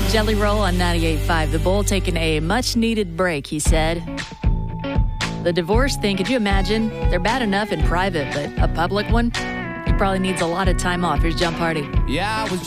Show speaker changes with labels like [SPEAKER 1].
[SPEAKER 1] Jelly Roll on 98.5. The Bull taking a much-needed break, he said. The divorce thing, could you imagine? They're bad enough in private, but a public one? He probably needs a lot of time off. Here's John Party.
[SPEAKER 2] Yeah, I was